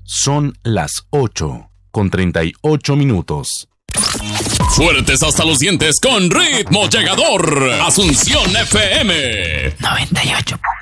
Son las 8:38. Fuertes hasta los dientes con ritmo llegador. Asunción FM 98.